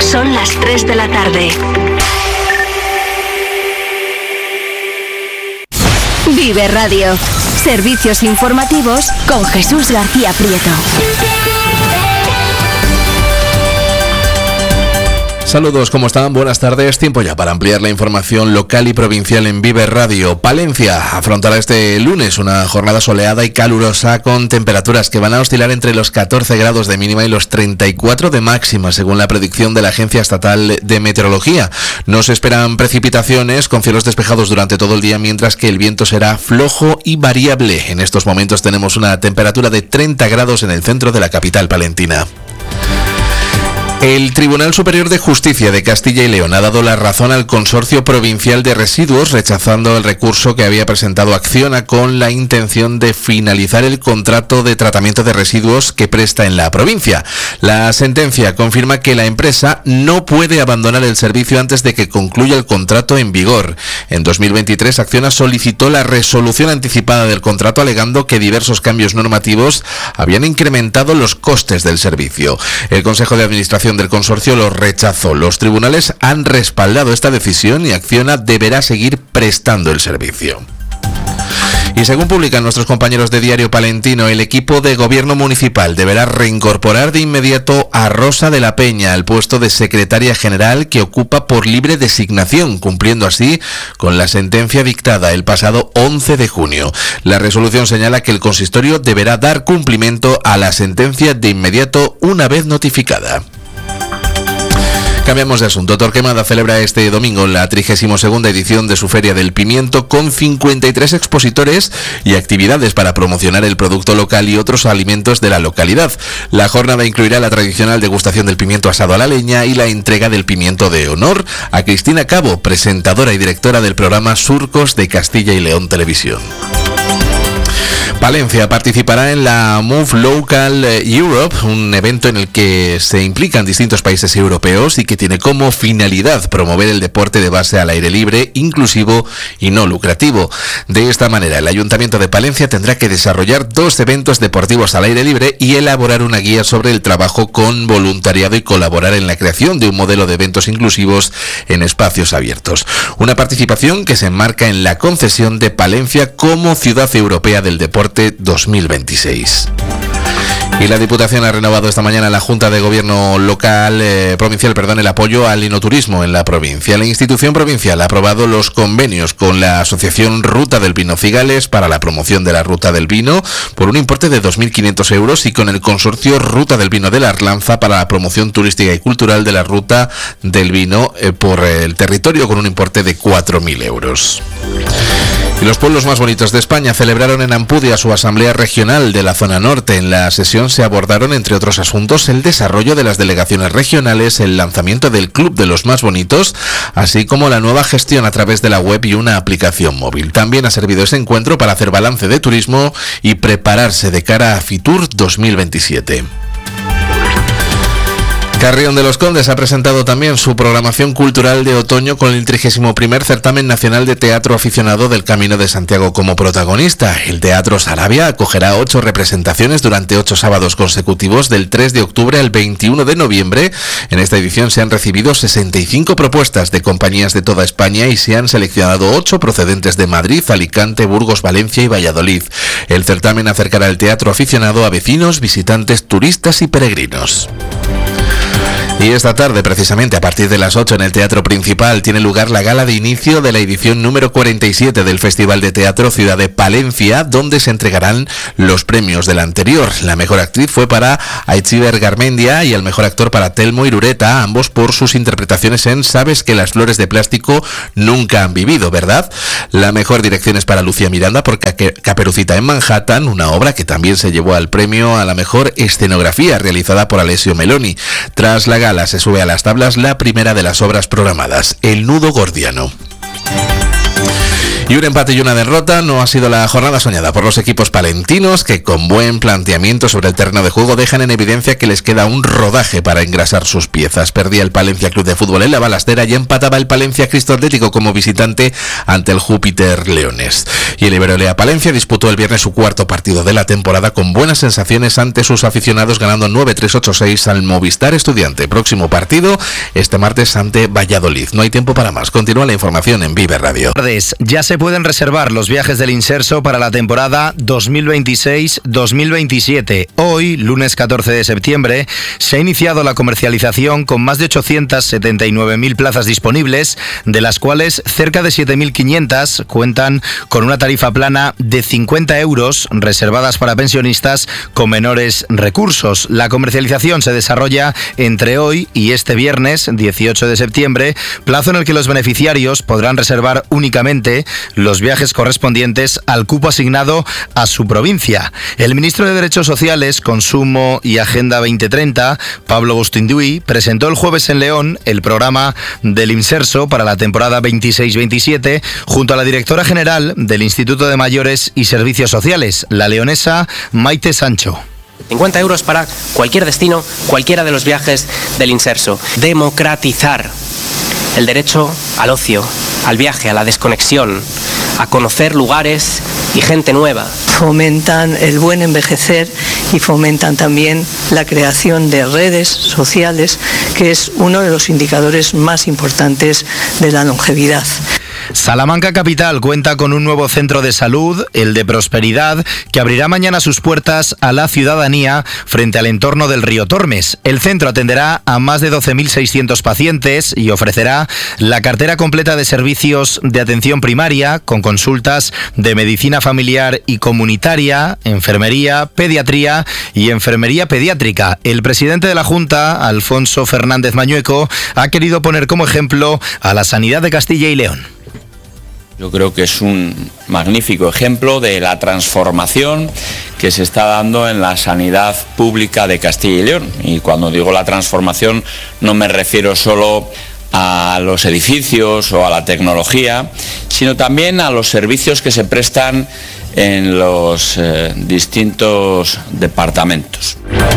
Son las 3 de la tarde. Vive Radio. Servicios informativos con Jesús García Prieto. Saludos, ¿cómo están? Buenas tardes. Tiempo ya para ampliar la información local y provincial en Vive Radio. Palencia afrontará este lunes una jornada soleada y calurosa con temperaturas que van a oscilar entre los 14 grados de mínima y los 34 de máxima, según la predicción de la Agencia Estatal de Meteorología. No se esperan precipitaciones con cielos despejados durante todo el día, mientras que el viento será flojo y variable. En estos momentos tenemos una temperatura de 30 grados en el centro de la capital palentina. El Tribunal Superior de Justicia de Castilla y León ha dado la razón al Consorcio Provincial de Residuos, rechazando el recurso que había presentado Acciona con la intención de finalizar el contrato de tratamiento de residuos que presta en la provincia. La sentencia confirma que la empresa no puede abandonar el servicio antes de que concluya el contrato en vigor. En 2023, Acciona solicitó la resolución anticipada del contrato, alegando que diversos cambios normativos habían incrementado los costes del servicio. El Consejo de Administración del consorcio lo rechazó. Los tribunales han respaldado esta decisión y Acciona deberá seguir prestando el servicio. Y según publican nuestros compañeros de Diario Palentino, el equipo de gobierno municipal deberá reincorporar de inmediato a Rosa de la Peña al puesto de secretaria general que ocupa por libre designación, cumpliendo así con la sentencia dictada el pasado 11 de junio. La resolución señala que el consistorio deberá dar cumplimiento a la sentencia de inmediato una vez notificada. Cambiamos de asunto. Torquemada celebra este domingo la 32ª edición de su Feria del Pimiento con 53 expositores y actividades para promocionar el producto local y otros alimentos de la localidad. La jornada incluirá la tradicional degustación del pimiento asado a la leña y la entrega del pimiento de honor a Cristina Cabo, presentadora y directora del programa Surcos de Castilla y León Televisión. Palencia participará en la Move Local Europe, un evento en el que se implican distintos países europeos y que tiene como finalidad promover el deporte de base al aire libre, inclusivo y no lucrativo. De esta manera, el Ayuntamiento de Palencia tendrá que desarrollar 2 eventos deportivos al aire libre y elaborar una guía sobre el trabajo con voluntariado y colaborar en la creación de un modelo de eventos inclusivos en espacios abiertos. Una participación que se enmarca en la concesión de Palencia como Ciudad Europea del Deporte 2026. Y la Diputación ha renovado esta mañana la Junta de Gobierno provincial, el apoyo al enoturismo en la provincia. La institución provincial ha aprobado los convenios con la Asociación Ruta del Vino Cigales para la promoción de la Ruta del Vino por un importe de 2.500 euros y con el consorcio Ruta del Vino de la Arlanza para la promoción turística y cultural de la Ruta del Vino por el territorio con un importe de 4.000 euros. Y los pueblos más bonitos de España celebraron en Ampudia su asamblea regional de la zona norte. En la sesión se abordaron, entre otros asuntos, el desarrollo de las delegaciones regionales, el lanzamiento del Club de los Más Bonitos, así como la nueva gestión a través de la web y una aplicación móvil. También ha servido ese encuentro para hacer balance de turismo y prepararse de cara a Fitur 2027. Carrión de los Condes ha presentado también su programación cultural de otoño con el 31º Certamen Nacional de Teatro Aficionado del Camino de Santiago como protagonista. El Teatro Sarabia acogerá 8 representaciones durante 8 sábados consecutivos del 3 de octubre al 21 de noviembre. En esta edición se han recibido 65 propuestas de compañías de toda España y se han seleccionado 8 procedentes de Madrid, Alicante, Burgos, Valencia y Valladolid. El certamen acercará el teatro aficionado a vecinos, visitantes, turistas y peregrinos. Y esta tarde, precisamente a partir de las 8 en el Teatro Principal, tiene lugar la gala de inicio de la edición número 47 del Festival de Teatro Ciudad de Palencia, donde se entregarán los premios del anterior. La mejor actriz fue para Aitziber Garmendia y el mejor actor para Telmo Irureta, ambos por sus interpretaciones en Sabes que las flores de plástico nunca han vivido, ¿verdad? La mejor dirección es para Lucía Miranda por Caperucita en Manhattan, una obra que también se llevó al premio a la mejor escenografía realizada por Alessio Meloni. Tras la gala se sube a las tablas la primera de las obras programadas, El Nudo Gordiano. Y un empate y una derrota no ha sido la jornada soñada por los equipos palentinos, que con buen planteamiento sobre el terreno de juego dejan en evidencia que les queda un rodaje para engrasar sus piezas. Perdía el Palencia Club de Fútbol en la Balastera y empataba el Palencia Cristo Atlético como visitante ante el Júpiter Leones. Y el Iberolea Palencia disputó el viernes su cuarto partido de la temporada con buenas sensaciones ante sus aficionados, ganando 9-3-8-6 al Movistar Estudiante. Próximo partido este martes ante Valladolid. No hay tiempo para más. Continúa la información en Vive Radio. Ya se pueden reservar los viajes del Inserso para la temporada 2026-2027. Hoy, lunes 14 de septiembre, se ha iniciado la comercialización con más de 879.000 plazas disponibles, de las cuales cerca de 7.500 cuentan con una tarifa plana de 50 euros reservadas para pensionistas con menores recursos. La comercialización se desarrolla entre hoy y este viernes 18 de septiembre, plazo en el que los beneficiarios podrán reservar únicamente los viajes correspondientes al cupo asignado a su provincia. El ministro de Derechos Sociales, Consumo y Agenda 2030, Pablo Bustinduy, presentó el jueves en León el programa del Inserso para la temporada 26-27 junto a la directora general del Instituto de Mayores y Servicios Sociales, la leonesa Maite Sancho. 50 euros para cualquier destino, cualquiera de los viajes del Inserso. Democratizar el derecho al ocio, al viaje, a la desconexión, a conocer lugares y gente nueva. Fomentan el buen envejecer y fomentan también la creación de redes sociales, que es uno de los indicadores más importantes de la longevidad. Salamanca Capital cuenta con un nuevo centro de salud, el de Prosperidad, que abrirá mañana sus puertas a la ciudadanía frente al entorno del río Tormes. El centro atenderá a más de 12.600 pacientes y ofrecerá la cartera completa de servicios de atención primaria, con consultas de medicina familiar y comunitaria, enfermería, pediatría y enfermería pediátrica. El presidente de la Junta, Alfonso Fernández Mañueco, ha querido poner como ejemplo a la sanidad de Castilla y León. Yo creo que es un magnífico ejemplo de la transformación que se está dando en la sanidad pública de Castilla y León. Y cuando digo la transformación no me refiero solo a los edificios o a la tecnología, sino también a los servicios que se prestan en los distintos departamentos.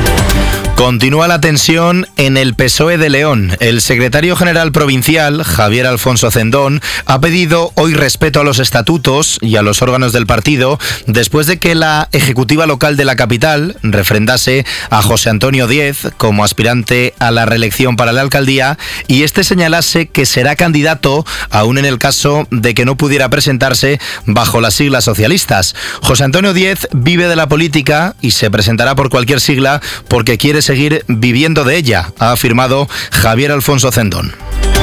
Continúa la tensión en el PSOE de León. El secretario general provincial, Javier Alfonso Cendón, ha pedido hoy respeto a los estatutos y a los órganos del partido después de que la ejecutiva local de la capital refrendase a José Antonio Díez como aspirante a la reelección para la alcaldía y este señalase que será candidato aún en el caso de que no pudiera presentarse bajo las siglas socialistas. José Antonio Díez vive de la política y se presentará por cualquier sigla porque quiere seguir viviendo de ella, ha afirmado Javier Alfonso Cendón.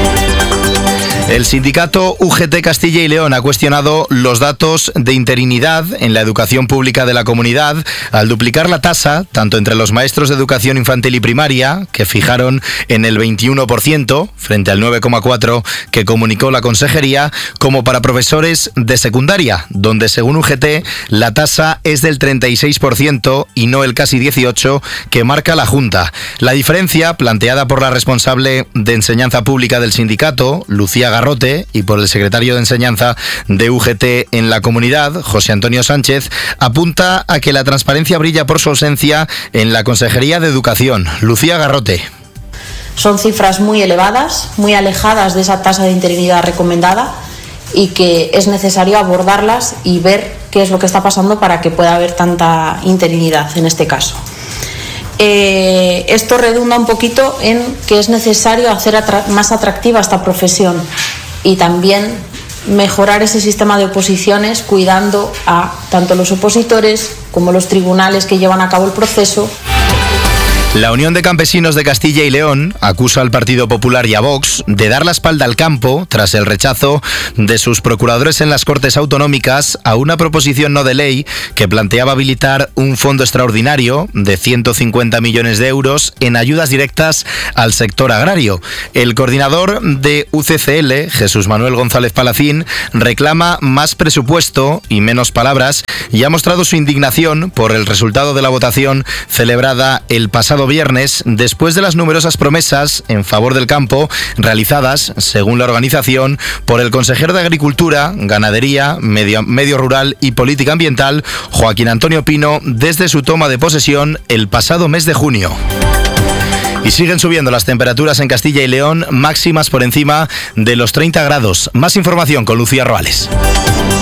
El sindicato UGT Castilla y León ha cuestionado los datos de interinidad en la educación pública de la comunidad al duplicar la tasa, tanto entre los maestros de educación infantil y primaria, que fijaron en el 21%, frente al 9,4% que comunicó la consejería, como para profesores de secundaria, donde según UGT la tasa es del 36% y no el casi 18% que marca la Junta. La diferencia, planteada por la responsable de enseñanza pública del sindicato, Lucía Garrote, y por el secretario de Enseñanza de UGT en la comunidad, José Antonio Sánchez, apunta a que la transparencia brilla por su ausencia en la Consejería de Educación. Lucía Garrote. Son cifras muy elevadas, muy alejadas de esa tasa de interinidad recomendada y que es necesario abordarlas y ver qué es lo que está pasando para que pueda haber tanta interinidad en este caso. Esto redunda un poquito en que es necesario hacer más atractiva esta profesión y también mejorar ese sistema de oposiciones cuidando a tanto los opositores como los tribunales que llevan a cabo el proceso. La Unión de Campesinos de Castilla y León acusa al Partido Popular y a Vox de dar la espalda al campo tras el rechazo de sus procuradores en las Cortes Autonómicas a una proposición no de ley que planteaba habilitar un fondo extraordinario de 150 millones de euros en ayudas directas al sector agrario. El coordinador de UCCL, Jesús Manuel González Palacín, reclama más presupuesto y menos palabras y ha mostrado su indignación por el resultado de la votación celebrada el pasado pasado viernes, después de las numerosas promesas en favor del campo realizadas, según la organización, por el consejero de Agricultura, Ganadería, Medio Rural y Política Ambiental, Joaquín Antonio Pino, desde su toma de posesión el pasado mes de junio. Y siguen subiendo las temperaturas en Castilla y León, máximas por encima de los 30 grados. Más información con Lucía Roales.